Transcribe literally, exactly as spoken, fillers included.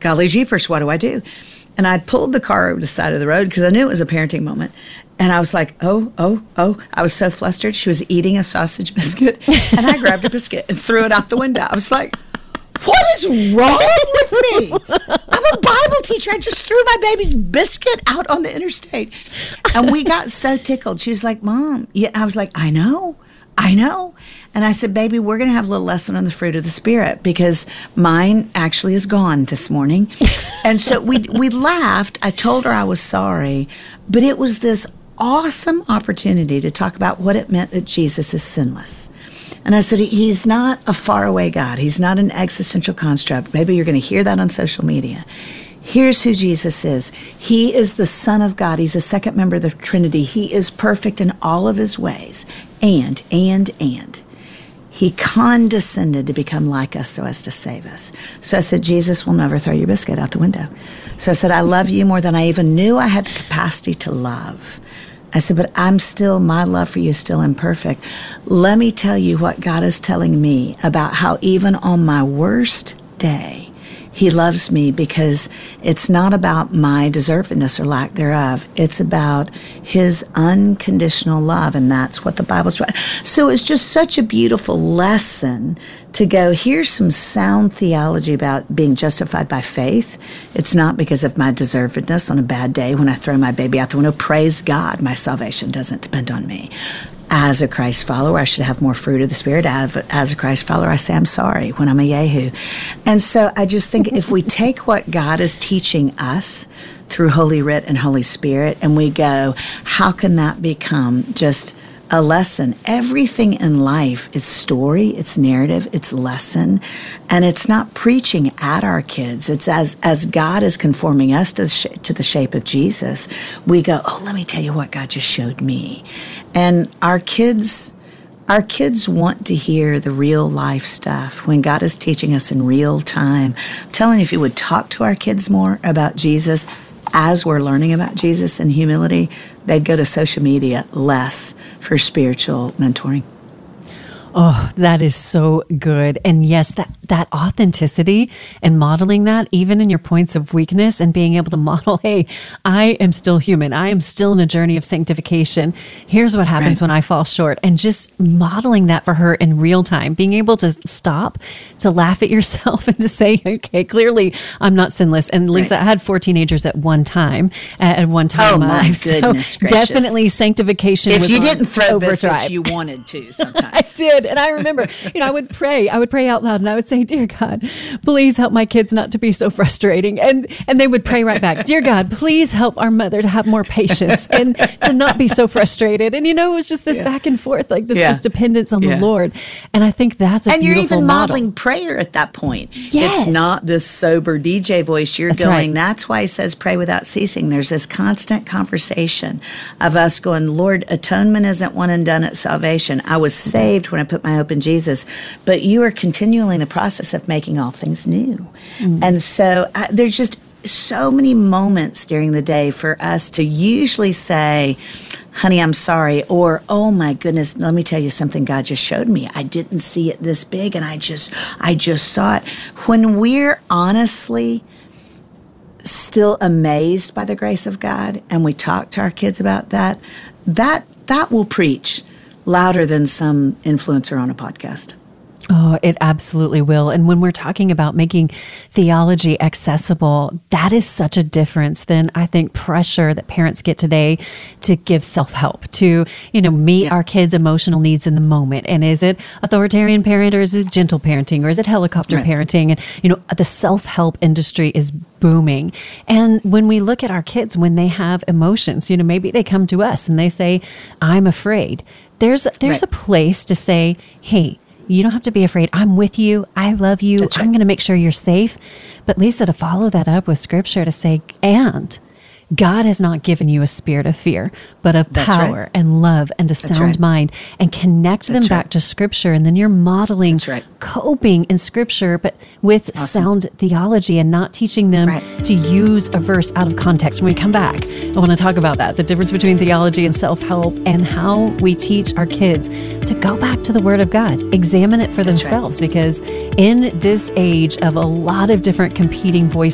golly jeepers, what do I do? And I pulled the car over to the side of the road because I knew it was a parenting moment. And I was like, oh, oh, oh. I was so flustered. She was eating a sausage biscuit. And I grabbed a biscuit and threw it out the window. I was like, what is wrong with me? I'm a Bible teacher. I just threw my baby's biscuit out on the interstate. And we got so tickled. She was like, Mom. Yeah. I was like, I know. I know. And I said, baby, we're going to have a little lesson on the fruit of the Spirit because mine actually is gone this morning. And so we we laughed. I told her I was sorry, but it was this awesome opportunity to talk about what it meant that Jesus is sinless. And I said, he's not a faraway God. He's not an existential construct. Maybe you're going to hear that on social media. Here's who Jesus is. He is the Son of God. He's a second member of the Trinity. He is perfect in all of his ways. And, and, and. He condescended to become like us so as to save us. So I said, Jesus will never throw your biscuit out the window. So I said, I love you more than I even knew I had the capacity to love. I said, but I'm still, my love for you is still imperfect. Let me tell you what God is telling me about how even on my worst day, he loves me, because it's not about my deservedness or lack thereof. It's about his unconditional love, and that's what the Bible's about. So it's just such a beautiful lesson to go, here's some sound theology about being justified by faith. It's not because of my deservedness on a bad day when I throw my baby out the window. Praise God, my salvation doesn't depend on me. As a Christ follower, I should have more fruit of the Spirit. As a Christ follower, I say I'm sorry when I'm a yahoo. And so I just think if we take what God is teaching us through Holy Writ and Holy Spirit, and we go, how can that become just a lesson? Everything in life is story, it's narrative, it's lesson, and it's not preaching at our kids. It's as as God is conforming us to the, sh- to the shape of Jesus, we go, oh, let me tell you what God just showed me. And our kids, our kids want to hear the real life stuff when God is teaching us in real time. I'm telling you, if you would talk to our kids more about Jesus as we're learning about Jesus and humility, they'd go to social media less for spiritual mentoring. Oh, that is so good. And yes, that, that authenticity and modeling that, even in your points of weakness, and being able to model, hey, I am still human. I am still in a journey of sanctification. Here's what happens right. when I fall short. And just modeling that for her in real time, being able to stop, to laugh at yourself and to say, okay, clearly I'm not sinless. And Lisa, right. I had four teenagers at one time, at one time oh, in my, my life. Goodness so gracious. Definitely sanctification if was you on didn't throw overdrive. biscuits, you wanted to sometimes. I did. And I remember, you know, I would pray, I would pray out loud, and I would say, dear God, please help my kids not to be so frustrating. And and they would pray right back, dear God, please help our mother to have more patience and to not be so frustrated. And, you know, it was just this yeah. back and forth, like this yeah. just dependence on yeah. the Lord. And I think that's a and beautiful you're even model. modeling prayer at that point. Yes. It's not this sober D J voice. You're that's going, right. that's why he says pray without ceasing. There's this constant conversation of us going, Lord, atonement isn't one and done at salvation. I was saved when I put my hope in Jesus, but you are continually in the process of making all things new. Mm. And so uh, there's just so many moments during the day for us to usually say, honey, I'm sorry, or, oh my goodness, let me tell you something God just showed me. I didn't see it this big, and I just, I just saw it. When we're honestly still amazed by the grace of God, and we talk to our kids about that, that that will preach louder than some influencer on a podcast. Oh, it absolutely will. And when we're talking about making theology accessible, that is such a difference than I think pressure that parents get today to give self-help, to, you know, meet yeah. our kids' emotional needs in the moment. And is it authoritarian parent, or is it gentle parenting, or is it helicopter right. parenting? And, you know, the self-help industry is booming. And when we look at our kids, when they have emotions, you know, maybe they come to us and they say, I'm afraid. There's, there's right. a place to say, hey, you don't have to be afraid. I'm with you. I love you. Right. I'm going to make sure you're safe. But Lisa, to follow that up with scripture to say, and God has not given you a spirit of fear, but of That's power right. and love and a sound right. mind, and connect them That's back right. to scripture. And then you're modeling right. coping in scripture, but with awesome. sound theology, and not teaching them right. to use a verse out of context. When we come back, I want to talk about that, the difference between theology and self-help, and how we teach our kids to go back to the Word of God, examine it for That's themselves, right. because in this age of a lot of different competing voices,